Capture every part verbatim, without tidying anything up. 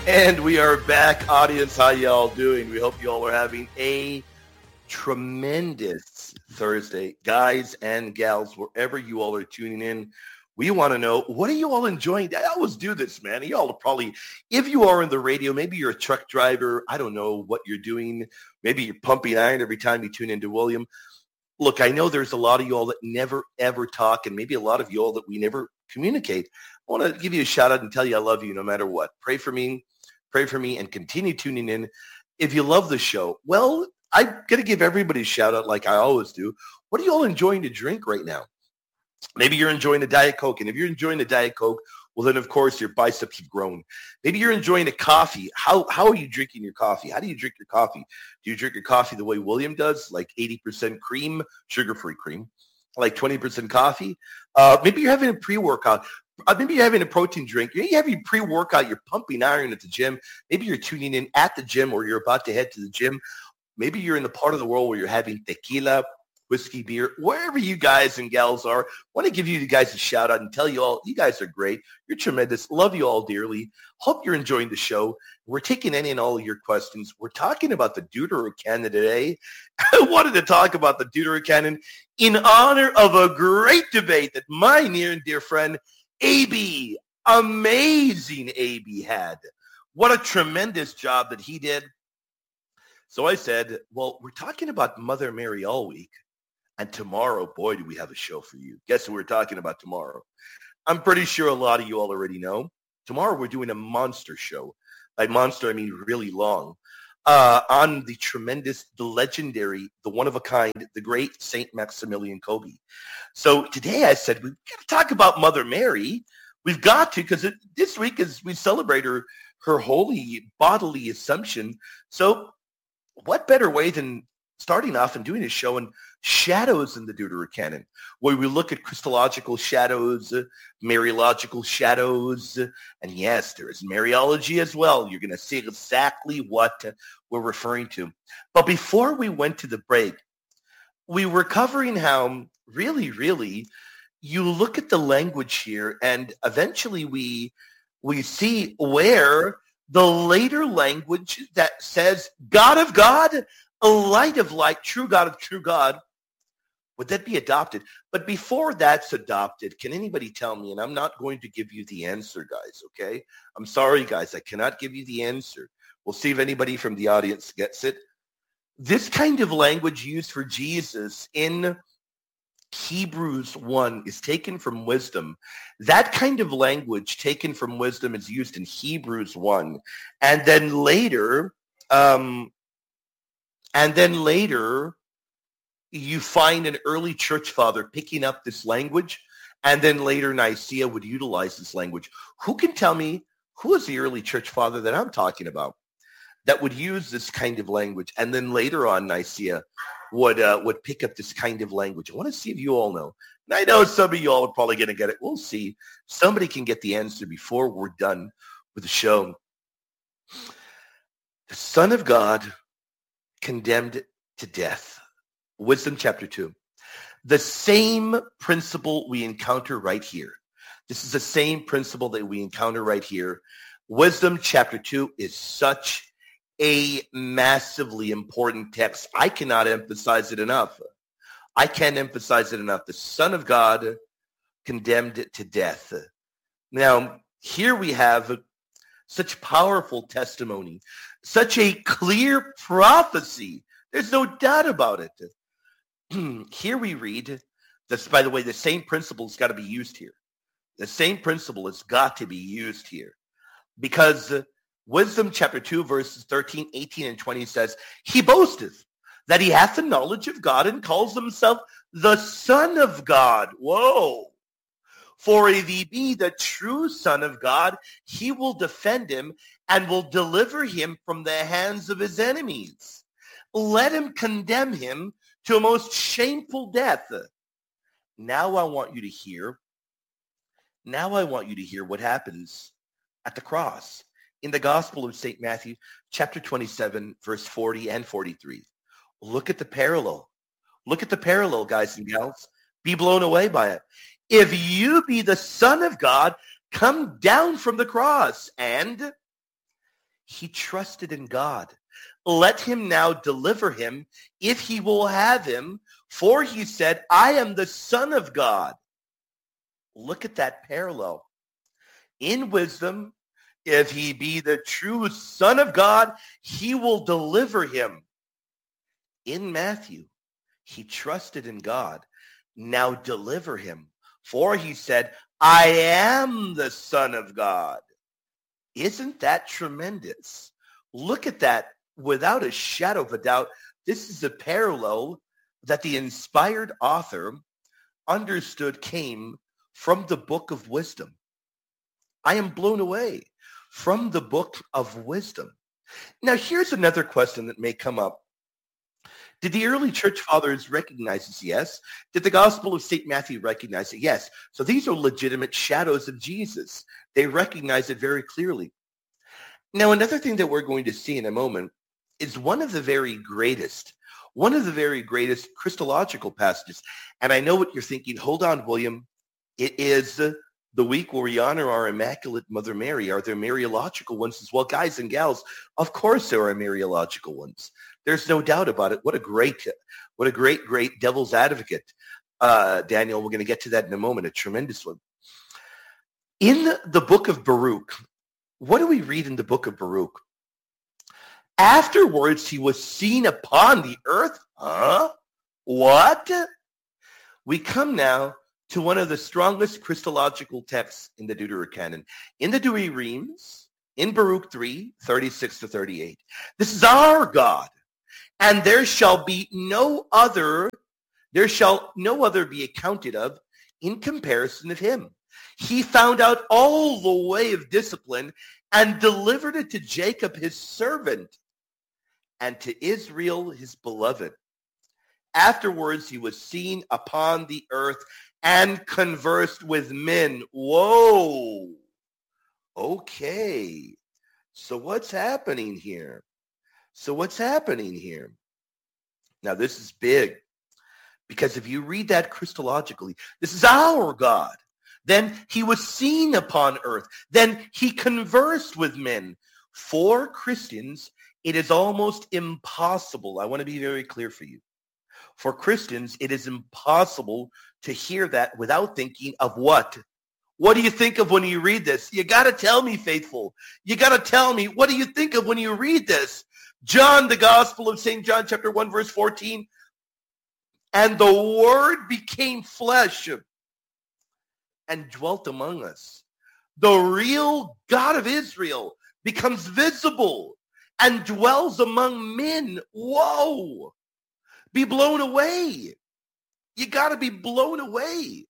And we are back, audience. How y'all doing? We hope you all are having a tremendous Thursday. Guys and gals, wherever you all are tuning in, we want to know, what are you all enjoying? I always do this, man. Y'all are probably, if you are in the radio, maybe you're a truck driver. I don't know what you're doing. Maybe you're pumping iron every time you tune into William. Look, I know there's a lot of y'all that never, ever talk, and maybe a lot of y'all that we never communicate. I want to give you a shout out and tell you I love you no matter what. Pray for me. Pray for me and continue tuning in. If you love the show, well, I'm going to give everybody a shout out like I always do. What are you all enjoying to drink right now? Maybe you're enjoying a Diet Coke. And if you're enjoying a Diet Coke, well, then, of course, your biceps have grown. Maybe you're enjoying a coffee. How how are you drinking your coffee? How do you drink your coffee? Do you drink your coffee the way William does, like eighty percent cream, sugar-free cream, like twenty percent coffee? Uh, maybe you're having a pre-workout. Uh, maybe you're having a protein drink. You're having pre-workout. You're pumping iron at the gym. Maybe you're tuning in at the gym or you're about to head to the gym. Maybe you're in the part of the world where you're having tequila, whiskey, beer, wherever you guys and gals are. I want to give you guys a shout out and tell you all, you guys are great. You're tremendous. Love you all dearly. Hope you're enjoying the show. We're taking any and all of your questions. We're talking about the Deuterocanon today. I wanted to talk about the Deuterocanon in honor of a great debate that my near and dear friend, A B, amazing A B had. What a tremendous job that he did. So I said, well, we're talking about Mother Mary all week. And tomorrow, boy, do we have a show for you. Guess what we're talking about tomorrow? I'm pretty sure a lot of you all already know. Tomorrow we're doing a monster show. By monster, I mean really long. Uh, on the tremendous, the legendary, the one-of-a-kind, the great Saint Maximilian Kolbe. So today I said, we've got to talk about Mother Mary. We've got to, because this week is we celebrate her, her holy bodily assumption. So what better way than starting off and doing a show on shadows in the Deuterocanon, where we look at Christological shadows, uh, Mariological shadows, uh, and yes, there is Mariology as well. You're going to see exactly what uh, we're referring to. But before we went to the break, we were covering how really, really, you look at the language here, and eventually we we see where the later language that says God of God, a light of light, true God of true God, would that be adopted? But before that's adopted, can anybody tell me, and I'm not going to give you the answer, guys, okay? I'm sorry, guys, I cannot give you the answer. We'll see if anybody from the audience gets it. This kind of language used for Jesus in Hebrews one is taken from wisdom. That kind of language taken from wisdom is used in Hebrews one. And then later, um, and then later, you find an early church father picking up this language, and then later Nicaea would utilize this language. Who can tell me who is the early church father that I'm talking about that would use this kind of language, and then later on Nicaea would uh, would pick up this kind of language? I want to see if you all know. And I know some of you all are probably going to get it. We'll see. Somebody can get the answer before we're done with the show. The Son of God condemned to death. Wisdom chapter two. The same principle we encounter right here. This is the same principle that we encounter right here. Wisdom chapter two is such a massively important text. I cannot emphasize it enough. I can't emphasize it enough. The Son of God condemned to death. Now, here we have such powerful testimony, such a clear prophecy. There's no doubt about it. Here we read this, by the way, the same principle has got to be used here. The same principle has got to be used here. Because uh, Wisdom chapter two, verses thirteen, eighteen, and twenty says, he boasteth that he hath the knowledge of God and calls himself the Son of God. Whoa. For if he be the true Son of God, he will defend him and will deliver him from the hands of his enemies. Let him condemn him to a most shameful death. Now I want you to hear, now I want you to hear what happens at the cross in the Gospel of Saint Matthew, chapter twenty-seven, verse forty and forty-three. Look at the parallel. Look at the parallel, guys and gals. Be blown away by it. If you be the Son of God, come down from the cross and he trusted in God. Let him now deliver him if he will have him, for he said, I am the Son of God. Look at that parallel. In wisdom, if he be the true Son of God, he will deliver him. In Matthew, he trusted in God. Now deliver him. For he said, I am the Son of God. Isn't that tremendous? Look at that without a shadow of a doubt. This is a parallel that the inspired author understood came from the book of wisdom. I am blown away from the book of wisdom. Now, here's another question that may come up. Did the early church fathers recognize this? Yes. Did the Gospel of Saint Matthew recognize it? Yes. So these are legitimate shadows of Jesus. They recognize it very clearly. Now, another thing that we're going to see in a moment is one of the very greatest, one of the very greatest Christological passages. And I know what you're thinking. Hold on, William. It is the week where we honor our Immaculate Mother Mary. Are there Mariological ones as well? Guys and gals, of course there are Mariological ones. There's no doubt about it. What a great, what a great, great devil's advocate. Uh, Daniel, we're going to get to that in a moment, a tremendous one. In the, the book of Baruch, what do we read in the book of Baruch? Afterwards, he was seen upon the earth. Huh? What? We come now to one of the strongest Christological texts in the Deuterocanon. In the Douay-Rheims, in Baruch three, thirty-six to thirty-eight. This is our God, and there shall be no other, there shall no other be accounted of in comparison of him. He found out all the way of discipline and delivered it to Jacob, his servant, and to Israel, his beloved. Afterwards, he was seen upon the earth and conversed with men. Whoa. Okay. So what's happening here? So what's happening here? Now, this is big, because if you read that Christologically, this is our God. Then he was seen upon earth. Then he conversed with men. For Christians, it is almost impossible. I want to be very clear for you. For Christians, it is impossible to hear that without thinking of what? What do you think of when you read this? You got to tell me, faithful. You got to tell me, what do you think of when you read this? John, the Gospel of Saint John, chapter one, verse fourteen. And the Word became flesh and dwelt among us. The real God of Israel becomes visible and dwells among men. Whoa! Be blown away. You got to be blown away.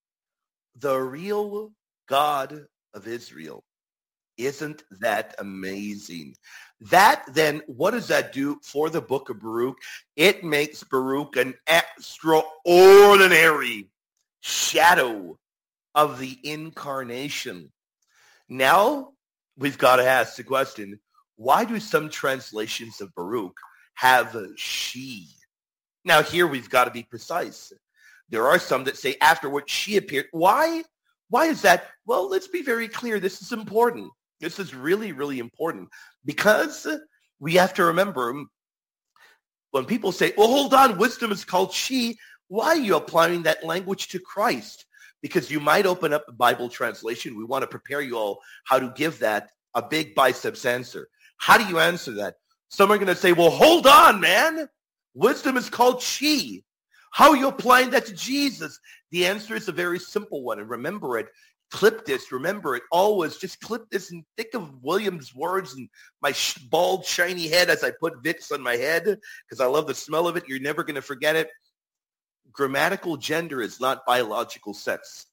The real God of Israel. Isn't that amazing? That then, what does that do for the book of Baruch? It makes Baruch an extraordinary shadow of the incarnation. Now, we've got to ask the question, why do some translations of Baruch have she? Now, here we've got to be precise. There are some that say afterwards she appeared. Why? Why is that? Well, let's be very clear. This is important. This is really, really important, because we have to remember when people say, well, hold on, wisdom is called she. Why are you applying that language to Christ? Because you might open up a Bible translation. We want to prepare you all how to give that a big biceps answer. How do you answer that? Some are going to say, well, hold on, man. Wisdom is called she. How are you applying that to Jesus? The answer is a very simple one. And remember it. Clip this. Remember it always. Just clip this and think of William's words and my sh- bald, shiny head as I put Vicks on my head, because I love the smell of it. You're never going to forget it. Grammatical gender is not biological sex.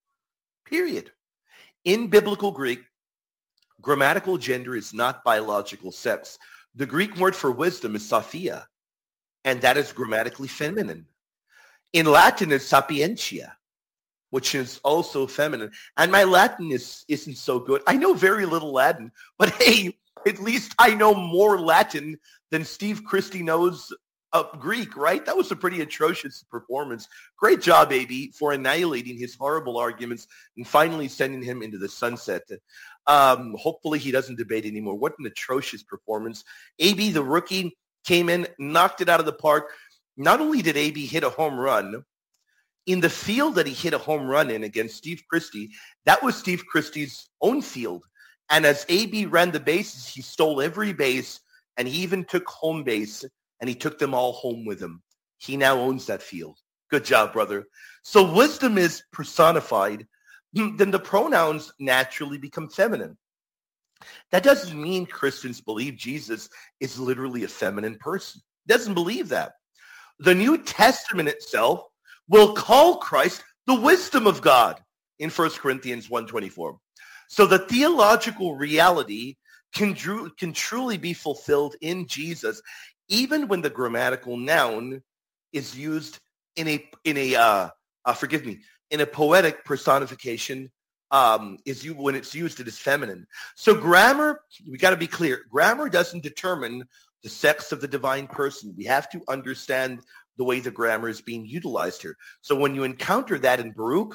Period. In biblical Greek, grammatical gender is not biological sex. The Greek word for wisdom is sophia, and that is grammatically feminine. In Latin, it's sapientia, which is also feminine. And my Latin is, isn't so good. I know very little Latin, but hey, at least I know more Latin than Steve Christie knows of Greek, right? That was a pretty atrocious performance. Great job, A B, for annihilating his horrible arguments and finally sending him into the sunset. Um, hopefully he doesn't debate anymore. What an atrocious performance. A B, the rookie, came in, knocked it out of the park. Not only did A B hit a home run, in the field that he hit a home run in against Steve Christie, that was Steve Christie's own field. And as A B ran the bases, he stole every base, and he even took home base, and he took them all home with him. He now owns that field. Good job, brother. So wisdom is personified. Then the pronouns naturally become feminine. That doesn't mean Christians believe Jesus is literally a feminine person. It doesn't believe that. The New Testament itself will call Christ the wisdom of God in First Corinthians one twenty-four. So the theological reality can, dru- can truly be fulfilled in Jesus, even when the grammatical noun is used in a, in a uh, uh, forgive me, in a poetic personification. Um, is you when it's used, it is feminine. So grammar, we got to be clear. Grammar doesn't determine the sex of the divine person. We have to understand the way the grammar is being utilized here. So when you encounter that in Baruch,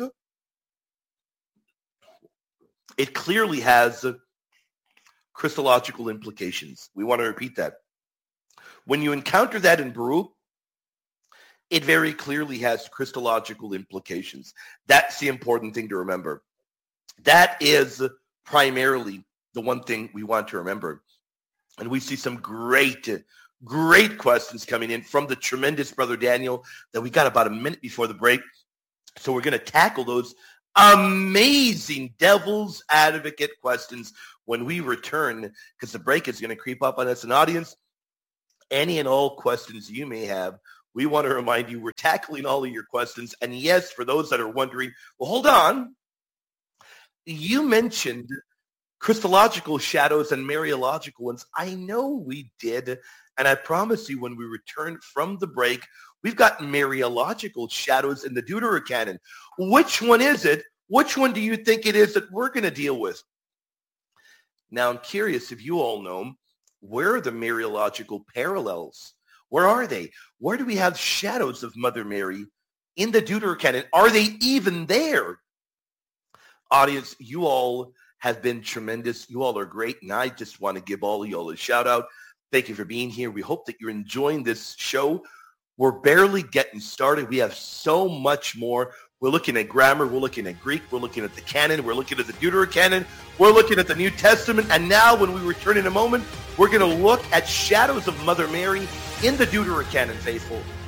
it clearly has Christological implications. We want to repeat that. When you encounter that in Baruch, it very clearly has Christological implications. That's the important thing to remember. That is primarily the one thing we want to remember. And we see some great, great questions coming in from the tremendous Brother Daniel that we got about a minute before the break. So we're going to tackle those amazing devil's advocate questions when we return, because the break is going to creep up on us. An audience, any and all questions you may have, we want to remind you we're tackling all of your questions. And yes, for those that are wondering, well, hold on. You mentioned Christological shadows and Mariological ones. I know we did. And I promise you, when we return from the break, we've got Mariological shadows in the Deuterocanon. Which one is it? Which one do you think it is that we're going to deal with? Now, I'm curious if you all know, where are the Mariological parallels? Where are they? Where do we have shadows of Mother Mary in the Deuterocanon? Are they even there? Audience, you all have been tremendous. You all are great, and I just want to give all of you all a shout out. Thank you for being here. We hope that you're enjoying this show. We're barely getting started. We have so much more. We're looking at grammar. We're looking at Greek. We're looking at the canon. We're looking at the Deuterocanon. We're looking at the New Testament. And now, when we return in a moment, we're going to look at shadows of Mother Mary in the Deuterocanon, faithful.